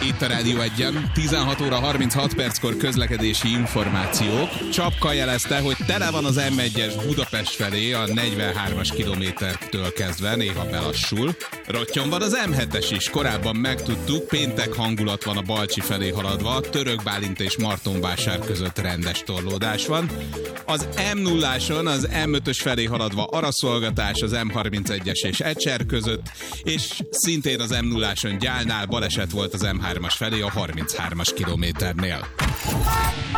Itt a Rádió Egyen, 16 óra 36 perckor közlekedési információk. Csapka jelezte, hogy tele van az M1-es Budapest felé a 43-as kilométertől kezdve, néha belassul. Rottyom van az M7-es is, korábban megtudtuk, péntek hangulat van a Balcsi felé haladva, Török Bálint és Martonvásár között rendes torlódás van. Az M0-áson az M5-ös felé haladva araszolgatás az M31-es és Ecser között, és szintén az M0-áson Gyálnál baleset volt az M3-as felé a 33-as kilométernél.